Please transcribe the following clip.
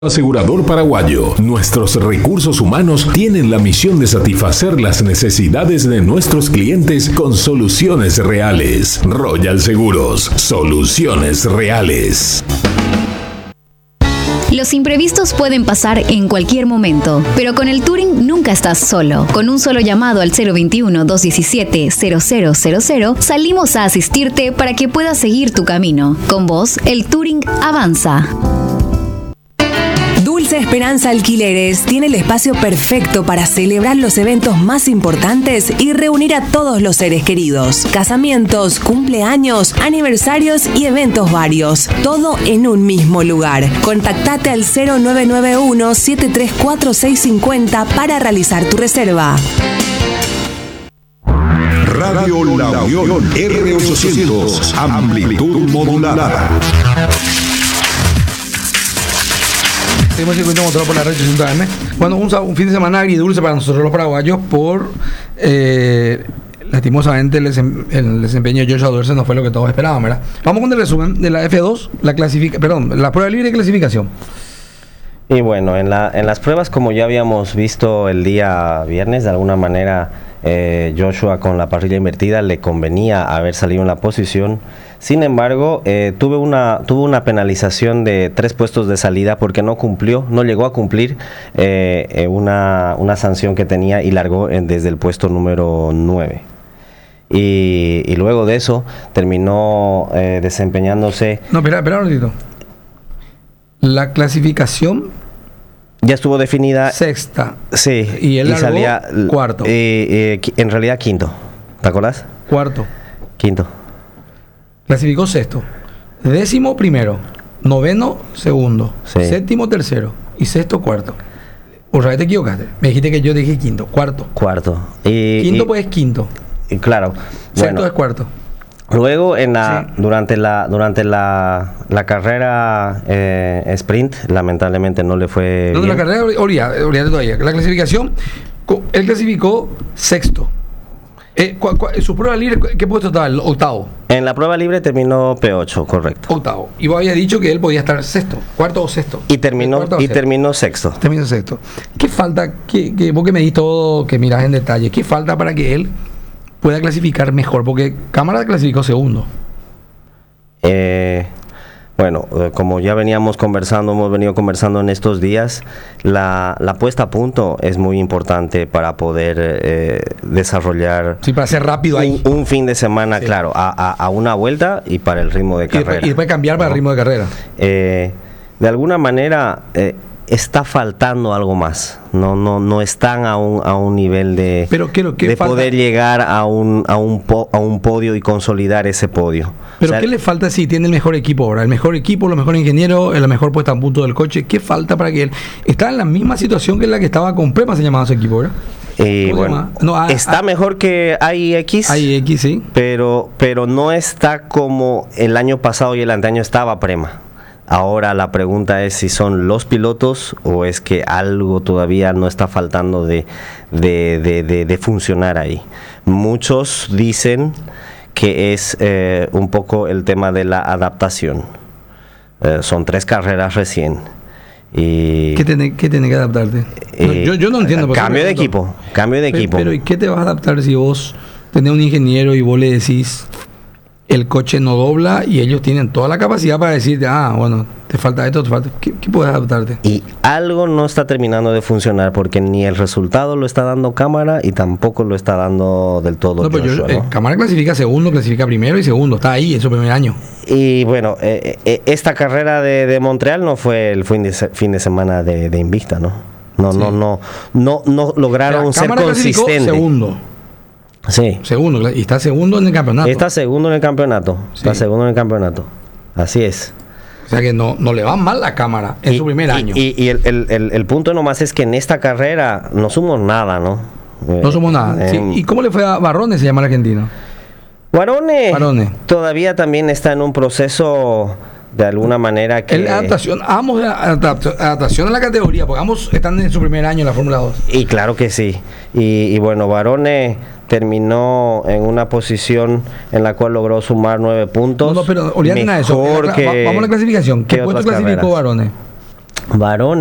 Asegurador Paraguayo. Nuestros recursos humanos tienen la misión de satisfacer las necesidades de nuestros clientes con soluciones reales. Royal Seguros, soluciones reales. Los imprevistos pueden pasar en cualquier momento, pero con el Touring nunca estás solo. Con un solo llamado al 021-217-0000 salimos a asistirte para que puedas seguir tu camino. Con vos, el Touring avanza. Dulce Esperanza Alquileres tiene el espacio perfecto para celebrar los eventos más importantes y reunir a todos los seres queridos. Casamientos, cumpleaños, aniversarios y eventos varios. Todo en un mismo lugar. Contactate al 0991-734-650 para realizar tu reserva. Radio La Unión R800, amplitud modulada. Seguimos circuito motor por la red 800 AM. Bueno, un fin de semana agridulce para nosotros los paraguayos por lastimosamente el desempeño de Joshua Doerse no fue lo que todos esperaban, ¿verdad? Vamos con el resumen de la F2, la prueba libre de clasificación. Y bueno, en las pruebas, como ya habíamos visto el día viernes, de alguna manera Joshua con la parrilla invertida le convenía haber salido en la posición. Sin embargo, tuvo una penalización de 3 puestos de salida porque no llegó a cumplir una sanción que tenía y largó desde el puesto número 9. Y luego de eso terminó desempeñándose. No, espera un ratito. La clasificación ya estuvo definida. Sexta. Sí. Y él largó salía cuarto. En realidad quinto. ¿Te acuerdas? Cuarto. Quinto. Clasificó sexto. Décimo primero. Noveno segundo. Sí. Séptimo tercero. Y sexto cuarto. O sea, te equivocaste. Me dijiste que yo dije quinto. Cuarto. Quinto pues es quinto. Claro. Sexto bueno, es cuarto. Luego Sí. durante la carrera sprint, lamentablemente no le fue No, bien. la carrera olvídate todavía. La clasificación, él clasificó sexto. Su prueba libre, ¿qué puesto estaba? El octavo. En la prueba libre terminó P8, correcto. Octavo. Y vos habías dicho que él podía estar sexto, cuarto o sexto. Y terminó sexto. Terminó sexto. ¿Qué falta? Vos que me di todo, que mirás en detalle, ¿qué falta para que él pueda clasificar mejor? Porque Cámara clasificó segundo. Bueno, como ya hemos venido conversando en estos días, la puesta a punto es muy importante para poder desarrollar. Sí, para ser rápido ahí. Un fin de semana, sí. Claro, a una vuelta y para el ritmo de carrera. Y después cambiar para el ritmo de carrera. De alguna manera está faltando algo más. No están a un nivel de poder llegar a un podio y consolidar ese podio. Pero ¿qué le falta si tiene el mejor equipo ahora? El mejor equipo, los mejores ingenieros, la mejor puesta a punto del coche. ¿Qué falta para que él está en la misma situación que la que estaba con Prema, se llamaba su equipo, ¿verdad? Bueno, está mejor que AIX. AIX, sí. Pero no está como el año pasado y el anteaño estaba Prema. Ahora la pregunta es si son los pilotos o es que algo todavía no está faltando de funcionar ahí. Muchos dicen que es un poco el tema de la adaptación. Son 3 carreras recién. Y ¿Qué tiene que adaptarte? Yo no entiendo. Cambio de equipo. Pero ¿y qué te vas a adaptar si vos tenés un ingeniero y vos le decís el coche no dobla y ellos tienen toda la capacidad para decirte, bueno, te falta esto, te falta... ¿Qué puedes adaptarte? Y algo no está terminando de funcionar porque ni el resultado lo está dando Cámara y tampoco lo está dando del todo Joshua, ¿no? Cámara clasifica segundo, clasifica primero y segundo, está ahí en su primer año. Y bueno, esta carrera de Montreal no fue el fin de semana de Invicta, ¿no? No lograron ser consistentes. Segundo. Sí. Segundo, y está segundo en el campeonato. Sí. Está segundo en el campeonato. Así es. O sea que no le va mal la Cámara en su primer año. Y el punto nomás es que en esta carrera no somos nada, ¿no? No somos nada. Sí. ¿Y cómo le fue a Barrone, se llama el argentino? Barrone todavía también está en un proceso de alguna manera que... adaptación a la categoría, porque ambos están en su primer año en la Fórmula 2. Y claro que sí. Y bueno, Barrone terminó en una posición en la cual logró sumar 9 puntos. No, pero olvídate nada de eso. Vamos a la clasificación. ¿Qué puesto clasificó Barrone? varón